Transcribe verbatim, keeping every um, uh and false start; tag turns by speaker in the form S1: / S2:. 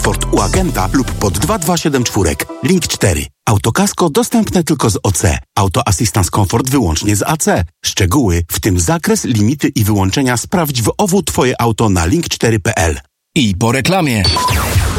S1: Ford u agenta lub pod dwa dwa siedem cztery. Link cztery. Autokasko dostępne tylko z O C. Auto Assistance Comfort wyłącznie z A C. Szczegóły, w tym zakres, limity i wyłączenia sprawdź w O W Twoje auto na link cztery kropka p l.
S2: I po reklamie.